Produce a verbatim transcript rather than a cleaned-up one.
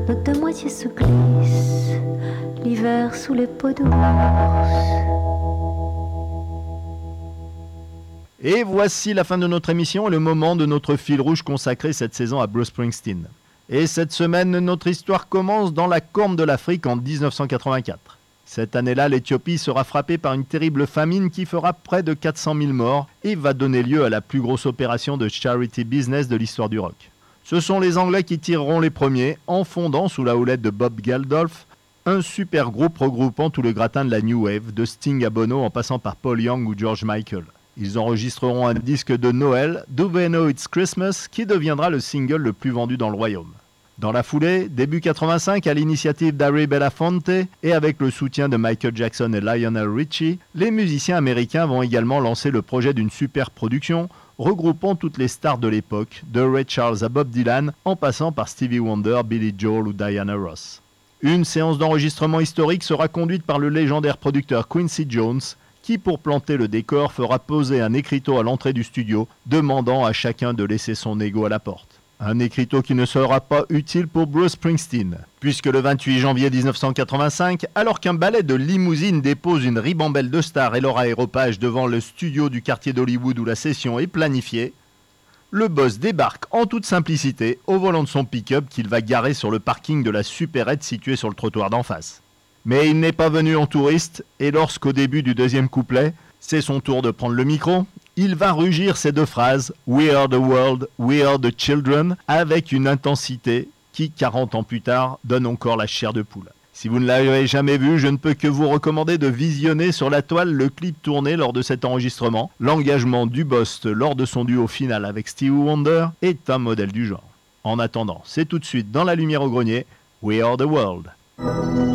nos deux moitiés se glissent, l'hiver sous les peaux d'ours. Et voici la fin de notre émission et le moment de notre fil rouge consacré cette saison à Bruce Springsteen. Et cette semaine, notre histoire commence dans la Corne de l'Afrique en dix-neuf cent quatre-vingt-quatre. Cette année-là, l'Éthiopie sera frappée par une terrible famine qui fera près de quatre cent mille morts et va donner lieu à la plus grosse opération de charity business de l'histoire du rock. Ce sont les Anglais qui tireront les premiers en fondant sous la houlette de Bob Geldof un super groupe regroupant tout le gratin de la New Wave, de Sting à Bono en passant par Paul Young ou George Michael. Ils enregistreront un disque de Noël, Do They Know It's Christmas, qui deviendra le single le plus vendu dans le royaume. Dans la foulée, début quatre-vingt-cinq, à l'initiative d'Harry Belafonte et avec le soutien de Michael Jackson et Lionel Richie, les musiciens américains vont également lancer le projet d'une super production regroupant toutes les stars de l'époque, de Ray Charles à Bob Dylan, en passant par Stevie Wonder, Billy Joel ou Diana Ross. Une séance d'enregistrement historique sera conduite par le légendaire producteur Quincy Jones, qui, pour planter le décor, fera poser un écriteau à l'entrée du studio, demandant à chacun de laisser son ego à la porte. Un écriteau qui ne sera pas utile pour Bruce Springsteen, puisque le vingt-huit janvier dix-neuf cent quatre-vingt-cinq, alors qu'un ballet de limousines dépose une ribambelle de stars et leur aéropage devant le studio du quartier d'Hollywood où la session est planifiée, le boss débarque en toute simplicité au volant de son pick-up qu'il va garer sur le parking de la supérette située sur le trottoir d'en face. Mais il n'est pas venu en touriste, et lorsqu'au début du deuxième couplet, c'est son tour de prendre le micro, il va rugir ces deux phrases « We are the world, we are the children » avec une intensité qui, quarante ans plus tard, donne encore la chair de poule. Si vous ne l'avez jamais vu, je ne peux que vous recommander de visionner sur la toile le clip tourné lors de cet enregistrement. L'engagement du boss lors de son duo final avec Stevie Wonder est un modèle du genre. En attendant, c'est tout de suite dans la lumière au grenier « We are the world ».